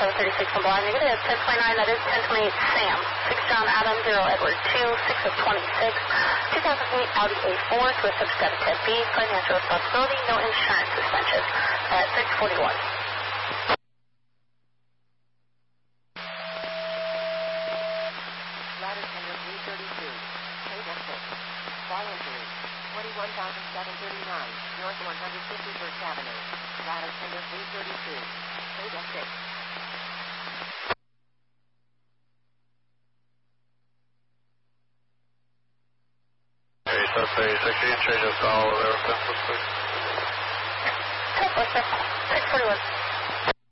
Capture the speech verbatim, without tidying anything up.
seven thirty-six on blind negative, ten twenty-nine, that is ten twenty-eight Sam, six John Adam, zero Edward, two, six of twenty-six, two thousand eight Audi A four, to a subscriber type B, financial responsibility, no insurance suspension, at six forty-one. Ladder tender three thirty-two, table six, fly entry, twenty-one thousand seven hundred thirty-nine, north one hundred fifty-first Avenue, ladder tender three thirty-two, table six. Hey, suspect sixteen, change of style, air fence, please. six forty-one.